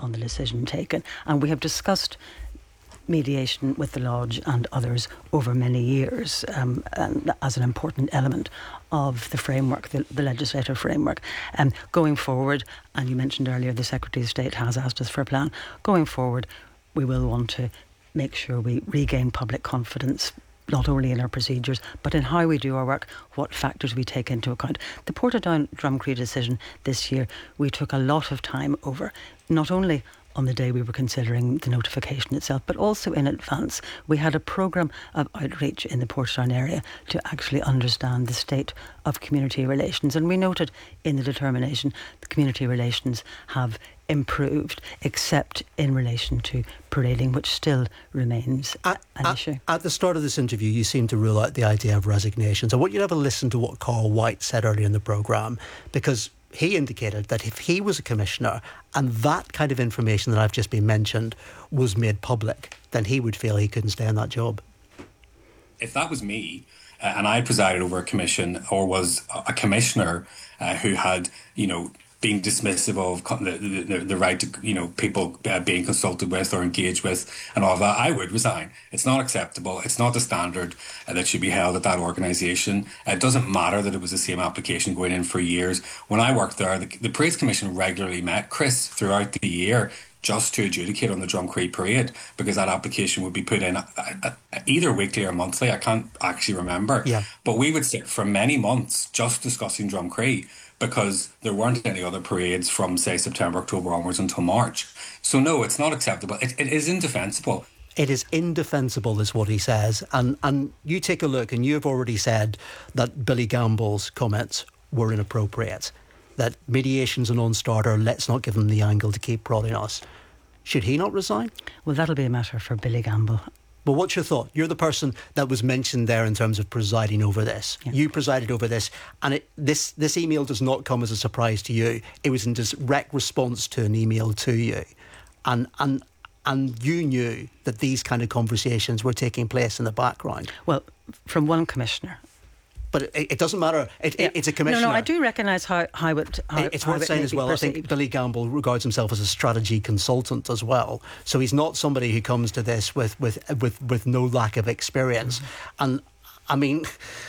on the decision taken. And we have discussed mediation with the Lodge and others over many years and as an important element of the framework, the legislative framework. Going forward, and you mentioned earlier the Secretary of State has asked us for a plan, going forward we will want to make sure we regain public confidence, not only in our procedures but in how we do our work, what factors we take into account. The Portadown Drumcree decision this year we took a lot of time over, not only on the day we were considering the notification itself, but also in advance. We had a programme of outreach in the Portadown area to actually understand the state of community relations, and we noted in the determination the community relations have improved, except in relation to parading, which still remains an issue. At the start of this interview, you seem to rule out the idea of resignations. I want you to have a listen to what Carl White said earlier in the programme, because he indicated that if he was a commissioner and that kind of information that I've just been mentioned was made public, then he would feel he couldn't stay in that job. If that was me and I presided over a commission or was a commissioner who had, being dismissive of the right to, people being consulted with or engaged with and all of that, I would resign. It's not acceptable. It's not the standard that should be held at that organisation. It doesn't matter that it was the same application going in for years. When I worked there, the Parades Commission regularly met, Chris, throughout the year just to adjudicate on the Drumcree parade, because that application would be put in either weekly or monthly. I can't actually remember. Yeah. But we would sit for many months just discussing Drumcree, because there weren't any other parades from, say, September, October onwards until March. So no, it's not acceptable. It is indefensible. It is indefensible, is what he says. And you take a look, and you have already said that Billy Gamble's comments were inappropriate, that mediation's a non-starter, let's not give him the angle to keep prodding us. Should he not resign? Well, that'll be a matter for Billy Gamble. But what's your thought? You're the person that was mentioned there in terms of presiding over this. Yeah. You presided over this, and this email does not come as a surprise to you. It was in direct response to an email to you. And you knew that these kind of conversations were taking place in the background. Well, from one commissioner. But it doesn't matter. It's a commissioner. No, I do recognise how it's worth saying as well. I think Billy Gamble regards himself as a strategy consultant as well. So he's not somebody who comes to this with no lack of experience. Mm-hmm. And I mean,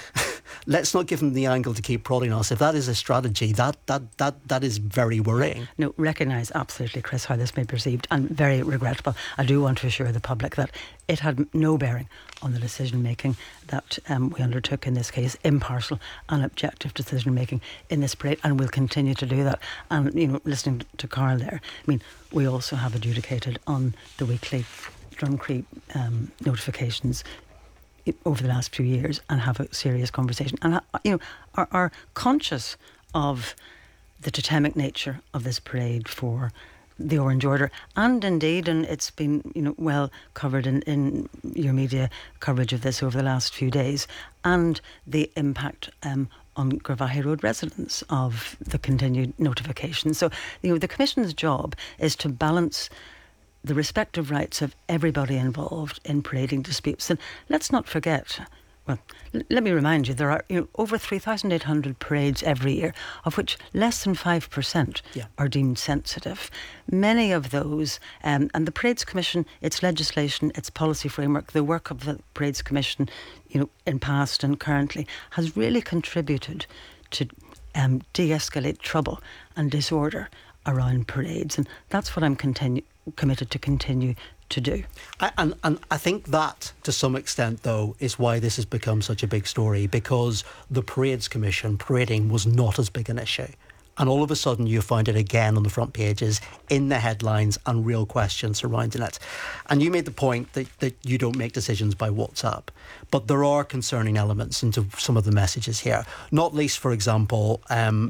let's not give him the angle to keep prodding us. If that is a strategy, that is very worrying. No, recognise absolutely, Chris, how this may be perceived, and very regrettable. I do want to assure the public that it had no bearing on the decision making that we undertook in this case, impartial and objective decision making in this parade, and we'll continue to do that. And listening to Carl there, I mean, we also have adjudicated on the weekly Drumcree notifications over the last few years and have a serious conversation, and are conscious of the totemic nature of this parade for the Orange Order, and indeed, and it's been well covered in your media coverage of this over the last few days, and the impact on Gravahi Road residents of the continued notification. So the Commission's job is to balance the respective rights of everybody involved in parading disputes. And let's not forget, well, let me remind you, there are over 3,800 parades every year, of which less than 5% are deemed sensitive. Many of those, and the Parades Commission, its legislation, its policy framework, the work of the Parades Commission, in past and currently, has really contributed to de-escalate trouble and disorder around parades, and that's what I'm committed to continue to do. And I think that, to some extent, though, is why this has become such a big story, because the Parades Commission, parading, was not as big an issue. And all of a sudden you find it again on the front pages, in the headlines, and real questions surrounding it. And you made the point that you don't make decisions by WhatsApp. But there are concerning elements into some of the messages here. Not least, for example,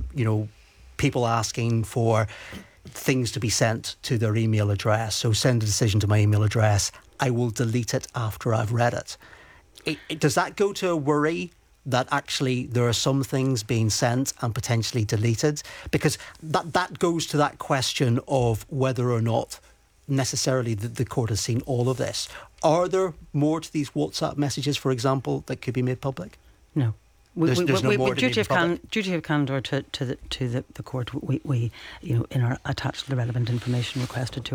people asking for things to be sent to their email address. So send a decision to my email address. I will delete it after I've read it. Does that go to a worry that actually there are some things being sent and potentially deleted? Because that goes to that question of whether or not necessarily the court has seen all of this. Are there more to these WhatsApp messages, for example, that could be made public? No. There's no more to duty of candour to the court. We in our attached the relevant information requested to